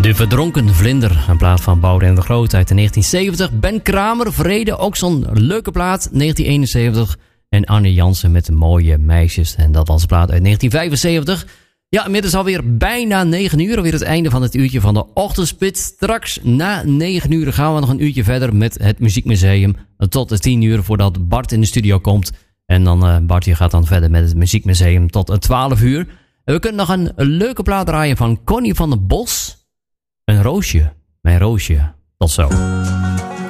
De Verdronken Vlinder, een plaat van Boudewijn de Groot uit de 1970. Ben Kramer, Vrede, ook zo'n leuke plaat, 1971. En Anne Jansen met de Mooie Meisjes. En dat was een plaat uit 1975. Ja, inmiddels alweer bijna 9 uur. Alweer het einde van het uurtje van de ochtendspits. Straks na 9 uur gaan we nog een uurtje verder met het Muziekmuseum. Tot de 10 uur voordat Bart in de studio komt. En dan Bartje gaat dan verder met het Muziekmuseum tot 12 uur. En we kunnen nog een leuke plaat draaien van Connie van der Bos. Een roosje, mijn roosje. Tot zo.